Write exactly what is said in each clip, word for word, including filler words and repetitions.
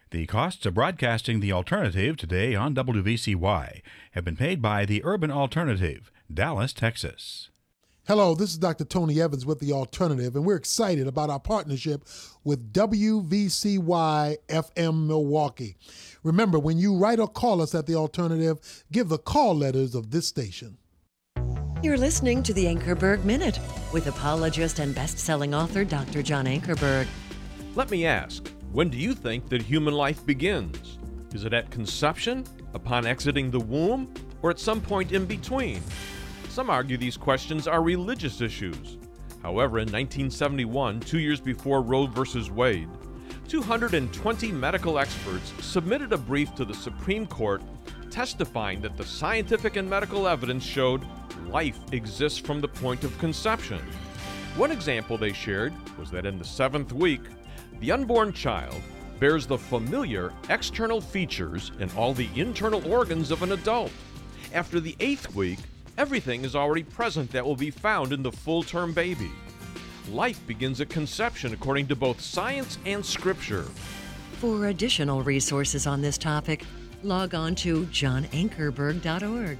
The costs of broadcasting The Alternative today on W V C Y have been paid by the Urban Alternative, Dallas, Texas. Hello, this is Doctor Tony Evans with The Alternative, and we're excited about our partnership with W V C Y F M Milwaukee. Remember, when you write or call us at The Alternative, give the call letters of this station. You're listening to the Ankerberg Minute with apologist and best-selling author Doctor John Ankerberg. Let me ask, when do you think that human life begins? Is it at conception, upon exiting the womb, or at some point in between? Some argue these questions are religious issues. However, in nineteen seventy-one, two years before Roe versus Wade, two hundred twenty medical experts submitted a brief to the Supreme Court testifying that the scientific and medical evidence showed life exists from the point of conception. One example they shared was that in the seventh week, the unborn child bears the familiar external features and all the internal organs of an adult. After the eighth week, everything is already present that will be found in the full-term baby. Life begins at conception according to both science and scripture. For additional resources on this topic, log on to john ankerberg dot org.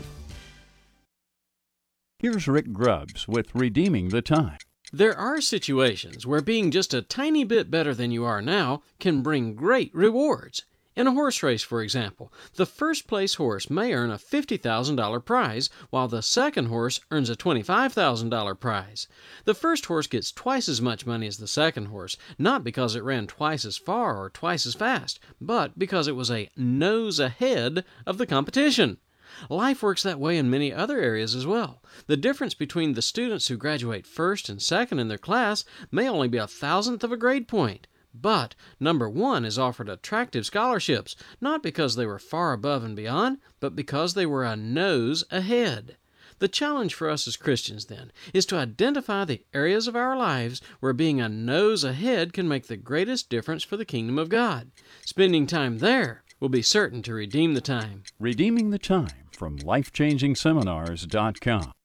Here's Rick Grubbs with Redeeming the Time. There are situations where being just a tiny bit better than you are now can bring great rewards. In a horse race, for example, the first place horse may earn a fifty thousand dollars prize, while the second horse earns a twenty-five thousand dollars prize. The first horse gets twice as much money as the second horse, not because it ran twice as far or twice as fast, but because it was a nose ahead of the competition. Life works that way in many other areas as well. The difference between the students who graduate first and second in their class may only be a thousandth of a grade point. But number one is offered attractive scholarships, not because they were far above and beyond, but because they were a nose ahead. The challenge for us as Christians, then, is to identify the areas of our lives where being a nose ahead can make the greatest difference for the kingdom of God. Spending time there will be certain to redeem the time. Redeeming the Time from life changing seminars dot com.